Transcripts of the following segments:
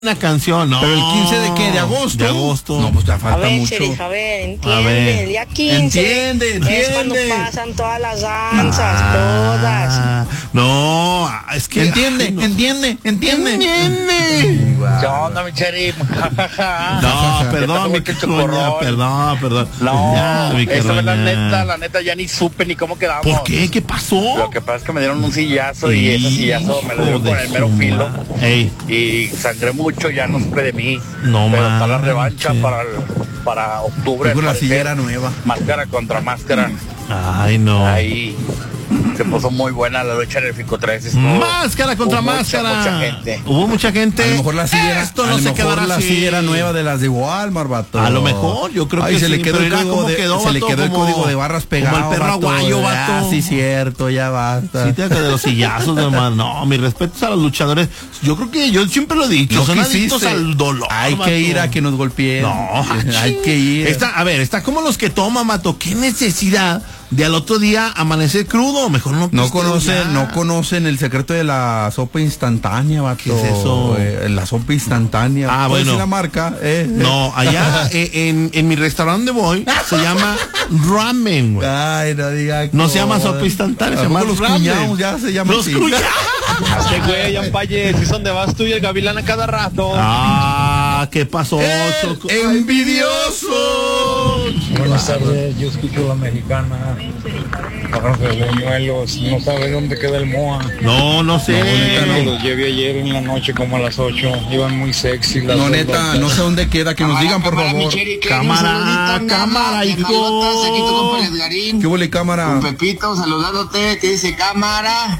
Una canción, no. ¿Pero el 15 de qué? ¿De agosto? De agosto. No, pues ya falta mucho. Sheriff, a ver, entiende, el día 15. Entiende. Es cuando pasan todas las danzas, todas. No, es que... Entiende. ¿Qué onda, mi Sheriff? No, perdón, mi coña, perdón. No, ya, mi esa es carroña. la neta, ya ni supe ni cómo quedamos. ¿Por qué? ¿Qué pasó? Lo que pasa es que me dieron un sillazo y ese sillazo me lo dieron con el mero filo. Ey, Y sangré mucho, ya no supe de mí. No pero está la manches. revancha para octubre. Con la parecer. sillera nueva. Máscara contra máscara. ay, no. Ahí se puso muy buena la lucha en el Fico 3. Máscara contra Hubo máscara. mucha gente. Hubo mucha gente. A lo mejor la silla Esto no se quedará la así. silla era nueva de las de Walmart, vato. A lo mejor, yo creo Ay, que se sí, le quedó pero el mira código cómo de, quedó, se le vato, quedó el como- código de barras pegado. como el perro aguayo, vato. Ah, sí, cierto, ya basta. Sí, te de los sillazos, hermano. No, mis respetos a los luchadores. Yo creo que yo siempre lo he dicho, No son quisiste. adictos al dolor. Hay vato. que ir a que nos golpeen. No, hay que ir. Está como los que toman, mato. ¿Qué necesidad de al otro día amanecer crudo? Mejor no. No pisteo ya. conocen el secreto de la sopa instantánea, vato. ¿Qué es eso? La sopa instantánea. Ah, ¿Puedes bueno. decir la marca? No, allá en mi restaurante donde voy se llama ramen, güey. Ay, no diga. No se llama sopa instantánea, se llama los ramen. cuñados ya se llaman Los así. cuñados. Este güey, Ampaye, si son de vas tú y el gavilán a cada rato. Ah, ¿qué pasó, Choco? ¡Envidioso! Buenas tardes, yo escucho la mexicana. Ahora de buñuelos, no sabe dónde queda el MOA. No sé. Los llevé ayer en la noche como a las 8. Iban muy sexy las No, dos neta, vacas. no sé dónde queda, que nos digan, por favor. Cámara, hijo. ¿Qué huele, cámara? Pepito saludándote, que dice cámara.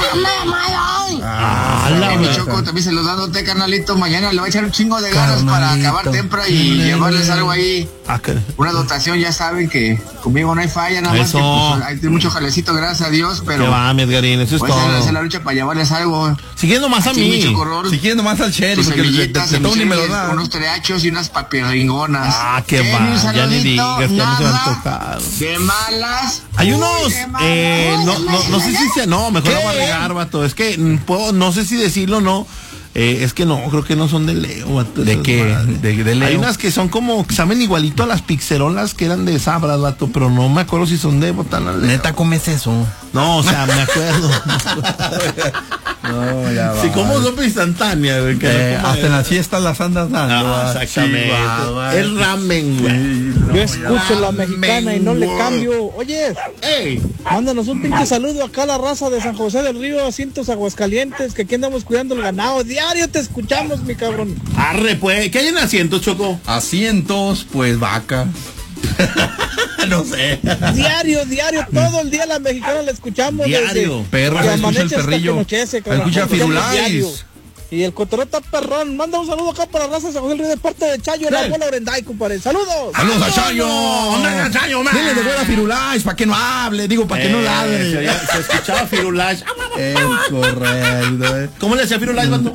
Ah, la Mi verdad. Choco también saludándote, carnalito. Mañana le voy a echar un chingo de ganas para Carnalito. acabar temprano y llevarles algo ahí. Ah, que- Una dotación, ya saben que conmigo no hay falla, nada más Eso. que pues, hay mucho jalecito, gracias a Dios, pero ¿Qué va, mi Edgarín? Eso es voy a hacer todo. la lucha para llevarles algo. Siguiendo más a Aquí, mi mí. chocorrol, Si quieren nomás al sheriff, tus porque semillitas, de Tony me lo da. unos treachos y unas papirringonas. Ah, qué Denme va. un Ya ni saludito, digas que no se van a nada tocar. de malas. Hay Uy, unos, de malas. no sé si sea, no, mejor la voy a regar, vato. Es que no sé si decirlo o no. Es que no, creo que no son de Leo, vato. ¿De esas qué? madres. ¿De Leo? Hay unas que son como, que saben igualito a las pixerolas que eran de Sabras, vato, pero no me acuerdo si son de Botana Leo. Neta, comes eso. No, o sea, me acuerdo. No, ya va. Si como sopa instantánea, güey, que no como hasta en las fiestas las andas dando. Ah, va. exactamente. Sí, va. Es ramen, güey. Yo escucho la mexicana y no le cambio. Oye, Ey, mándanos un pinche saludo acá a la raza de San José del Río, Asientos Aguascalientes, que aquí andamos cuidando el ganado. Diario te escuchamos, mi cabrón. arre, pues. ¿Qué hay en asientos, Choco? Asientos, pues vacas. No sé. Diario, todo el día la mexicana la escuchamos. Diario. Perro, que se escucha el amanece hasta que perrillo. anochece, cabrón. Escucha Escuchamos diario. Firulais. Y el cotorreta perrón. Manda un saludo acá para la raza de San José del Río de parte de Chayo, la abuela Orenday, compadre. Saludos. ¡Saludos a Chayo! ¡Hombre, Chayo, man! Dile de buena Firulais, para que no hable, digo, para que no ladre. Se escuchaba Firulais. Es correcto. ¿Cómo le hacía Firulais, vato?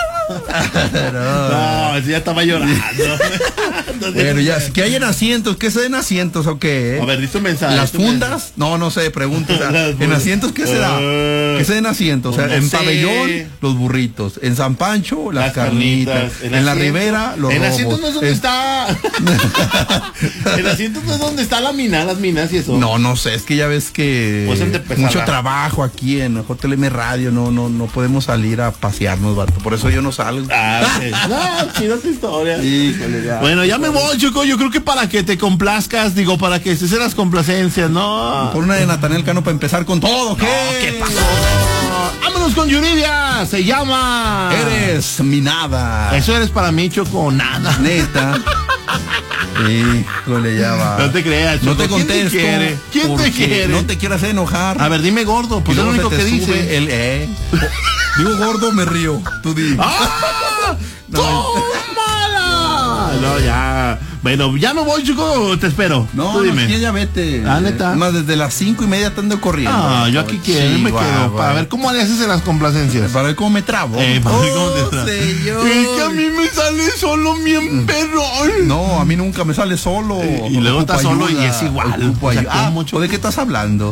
No, ese ya estaba llorando. Bueno, ya, ¿qué hay en asientos? ¿Qué se den asientos o qué? A ver, dice un mensaje. ¿Las fundas? No sé, pregunta. O sea, Las ¿en fundas. asientos qué se da? ¿Qué se den asientos? O sea, Pues no en sé. pabellón, los burritos. En San Pancho, las carnitas. En la asiento- Ribera, los En robos. asientos no es donde está. En asientos no es donde está las minas y eso. No sé, es que ya ves que Pues gente pesada. mucho trabajo aquí en JLM Radio, no podemos salir a pasearnos, vato. Por eso yo no salgo. Ah, ok. No, chida tu historia. Híjole, ya. Bueno, ya me voy, Choco. Yo creo que para que te complazcas, digo, para que estés en las complacencias, ¿no? Por una de Natanael Cano para empezar con todo, ¿qué? ¿Qué pasó? Vámonos con Yuridia. Se llama. Eres mi nada. Eso eres para mí, Choco. Nada. Neta. Híjole, ya va. No te creas, No Choco. te contesto. ¿Quién te quiere? ¿Quién te porque quiere? No te quiero hacer enojar. A ver, dime gordo, pues Y es lo luego único se que te sube dice. el digo gordo, me río. Tú di. ¡Ah! ¡Tómala! No, ya. Bueno, ya me voy, Choco. Te espero. No, Tú dime. ya vete. Ah, ¿neta? Más desde las 5:30 te ando corriendo. Ah, yo aquí quiero, Sí, me guau, quedo. guau. Para ver cómo le haces en las complacencias. Para ver cómo me trabo. Para ver cómo te tra- señor. Es que a mí me sale solo bien perrón. No, a mí nunca me sale solo. Y luego Ocupo estás solo y ayuda. es igual. Ocupo O sea, ayuda. ¿cómo, Choco? ¿de qué estás hablando?